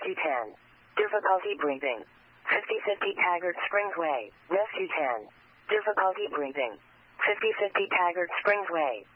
Rescue 10. Difficulty breathing. 5050 Taggart Springs Way. Rescue 10. Difficulty breathing. 5050 Taggart Springs Way.